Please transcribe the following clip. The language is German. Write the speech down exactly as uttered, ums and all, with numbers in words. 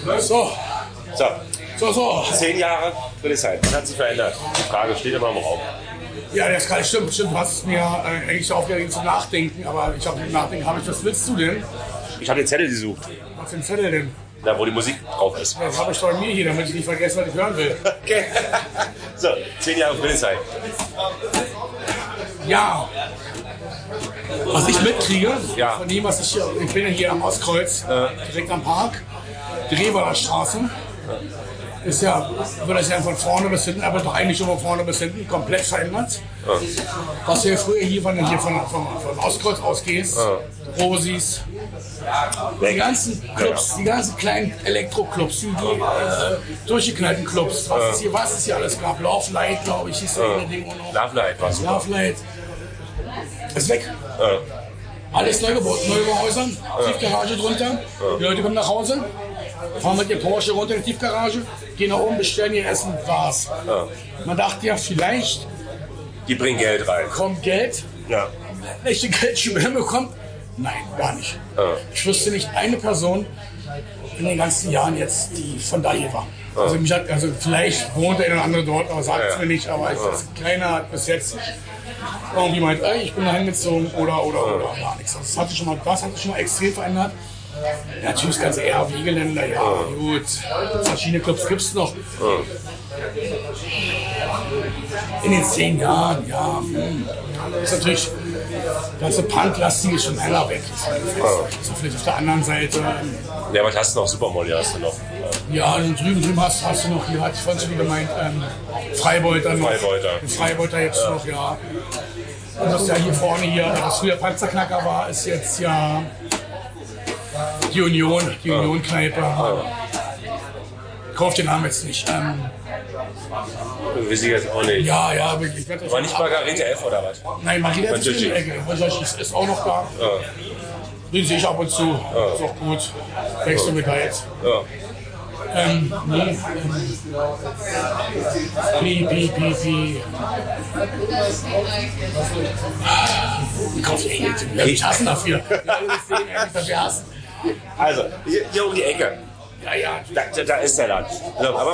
So, So, so, so. zehn Jahre Friedrichshain. Was hat sich verändert? Die Frage steht immer im Raum. Ja, das kann stimmt, stimmt. Du hast mir äh, eigentlich aufgeregt zum Nachdenken, aber ich habe zum Nachdenken, habe ich, was willst du denn? Ich habe den Zettel gesucht, Was für ein Zettel denn? da wo die Musik drauf ist. Das habe ich bei mir hier, damit ich nicht vergesse, was ich hören will. Okay. So, zehn Jahre Friedrichshain. Ja. Was ich mitkriege, Ja. von dem, was ich hier, ich bin ja hier am Ostkreuz, direkt am Park, die Revaler Straße. Ist ja, wird das ja von vorne bis hinten, aber doch eigentlich schon von vorne bis hinten komplett verändert. Ja. Was du ja früher hier von, hier von, von, von Ostkreuz ausgehst, Ja. Rosis, die ganzen Clubs, die ganzen kleinen Elektroclubs, die, die äh, durchgeknallten Clubs, was es hier, was es hier alles gab, Love Light, glaube ich, hieß das Ding auch noch. Love Light war super. Love Light ist weg. Ja. Alles neu gebaut, neue Häusern, Tiefgarage drunter. Die Leute kommen nach Hause, fahren mit ihr Porsche runter in die Tiefgarage, gehen nach oben, bestellen ihr Essen, war's. Ja. Man dachte ja, vielleicht Die bringen Geld rein. kommt Geld, Ja. echte Geldschübe hinbekommt. Nein, gar nicht. Ja. Ich wüsste nicht eine Person in den ganzen Jahren jetzt, die von da hier war. Also, mich hat, also vielleicht wohnt der eine oder andere dort, aber sagt es Ja. mir nicht. Aber ich, das keiner hat bis jetzt irgendwie meint, ey, ich bin da hingezogen oder oder oder gar nichts. Das hat sich schon mal, das hat sich schon mal extrem verändert. Ja, natürlich das ganze R W-Geländer, ja, gut. Verschiedene Clubs gibt es noch. In den zehn Jahren, ja. Hm. Das ist natürlich, das ganze Punklastige ist schon heller weg. Das ist ja vielleicht auf der anderen Seite. Ja, was hast du noch? Supermolly hast du noch. Ja, und drüben, drüben hast, hast du noch, hier hatte ich vorhin schon wieder gemeint, ähm, Freibeuter noch. Freibeuter. Den Freibeuter jetzt noch, ja. Und das ja hier vorne hier, was früher Panzerknacker war, ist jetzt ja die Union, die Union-Kneipe. Ich kauf den Namen jetzt nicht. Ähm, Weiß ich jetzt auch nicht. ja, ja, aber ich werde das War nicht Margarete F oder was? Nein, Margarete ist in der Ecke. Ist, ist auch noch da. Ja. Den sehe ich ab und zu. Ist auch gut. Wechsel mit da jetzt. Ja. Ähm, nee. Ähm, Pi, Pi, Pi, Pi. Ich kaufe eh jetzt. Ich mich hassen dafür. Ja, das sehen, ehrlich, dafür hassen. Also, hier, hier um die Ecke. Ja, ja. Da, da, da ist der Laden. So, aber